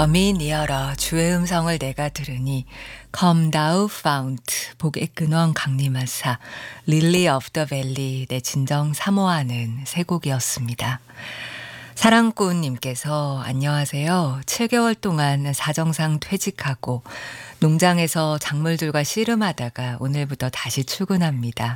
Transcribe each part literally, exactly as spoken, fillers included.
엄이 니어러 주의 음성을 내가 들으니 Come thou fount 복의 근원 강림하사 Lily of the Valley 내 진정 사모하는 세 곡이었습니다. 사랑꾼님께서 안녕하세요. 칠 개월 동안 사정상 퇴직하고 농장에서 작물들과 씨름하다가 오늘부터 다시 출근합니다.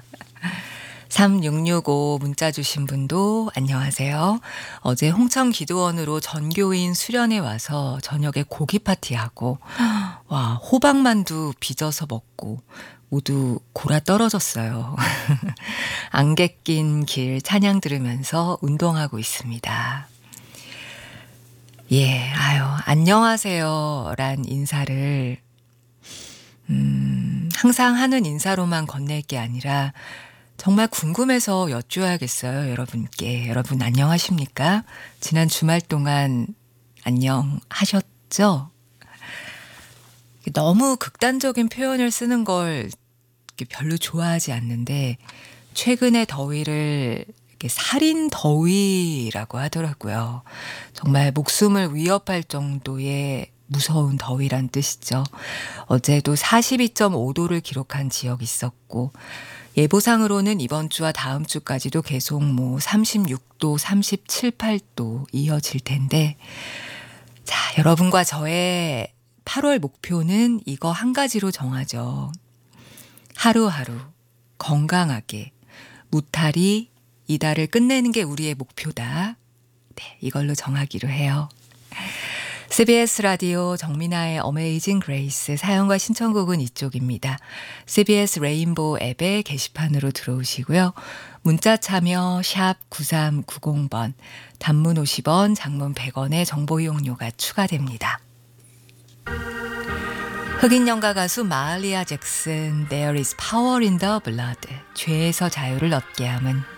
삼육육오 문자 주신 분도 안녕하세요. 어제 홍천 기도원으로 전교인 수련회 와서 저녁에 고기 파티하고 와 호박만두 빚어서 먹고 모두 골아 떨어졌어요. 안개 낀 길 찬양 들으면서 운동하고 있습니다. 예, 아유 안녕하세요 란 인사를 음, 항상 하는 인사로만 건넬 게 아니라 정말 궁금해서 여쭈어야겠어요, 여러분께. 여러분 안녕하십니까? 지난 주말 동안 안녕하셨죠? 너무 극단적인 표현을 쓰는 걸 별로 좋아하지 않는데 최근의 더위를 이렇게 살인 더위라고 하더라고요. 정말 목숨을 위협할 정도의 무서운 더위란 뜻이죠. 어제도 사십이 점 오 도를 기록한 지역이 있었고 예보상으로는 이번 주와 다음 주까지도 계속 뭐 삼십육 도, 삼십칠, 팔 도 이어질 텐데 자, 여러분과 저의 팔월 목표는 이거 한 가지로 정하죠. 하루하루 건강하게 무탈히 이달을 끝내는 게 우리의 목표다. 네, 이걸로 정하기로 해요. 씨비에스 라디오 정민아의 어메이징 그레이스 사연과 신청곡은 이쪽입니다. 씨비에스 레인보우 앱의 게시판으로 들어오시고요. 문자 참여 샵 구삼구공 번 단문 오십 원 장문 백 원의 정보 이용료가 추가됩니다. 흑인 연가 가수 마할리아 잭슨 There is power in the blood 죄에서 자유를 얻게 함은